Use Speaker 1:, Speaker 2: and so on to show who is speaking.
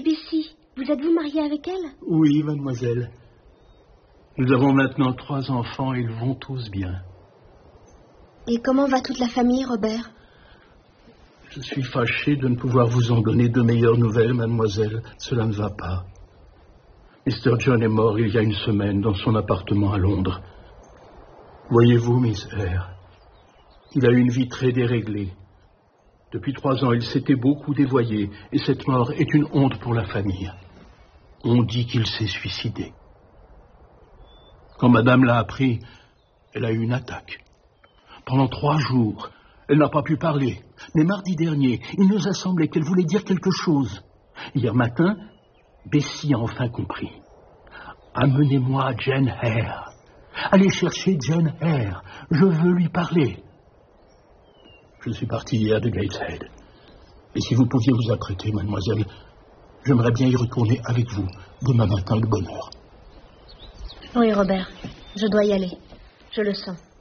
Speaker 1: Bessie, vous êtes-vous mariée avec elle?
Speaker 2: Oui, mademoiselle. Nous avons maintenant 3 enfants et ils vont tous bien.
Speaker 1: Et comment va toute la famille, Robert?
Speaker 2: Je suis fâché de ne pouvoir vous en donner de meilleures nouvelles, mademoiselle. Cela ne va pas. Mr. John est mort il y a une semaine dans son appartement à Londres. Voyez-vous, Miss Eyre, il a eu une vie très déréglée. Depuis 3 ans, il s'était beaucoup dévoyé et cette mort est une honte pour la famille. On dit qu'il s'est suicidé. Quand madame l'a appris, elle a eu une attaque. Pendant 3 jours, elle n'a pas pu parler. Mais mardi dernier, il nous a semblé qu'elle voulait dire quelque chose. Hier matin, Bessie a enfin compris. Amenez-moi Jane Eyre. Allez chercher Jane Eyre. Je veux lui parler. Je suis parti hier de Gateshead. Et si vous pouviez vous apprêter, mademoiselle, j'aimerais bien y retourner avec vous demain matin de bonne heure.
Speaker 1: Oui, Robert, je dois y aller. Je le sens.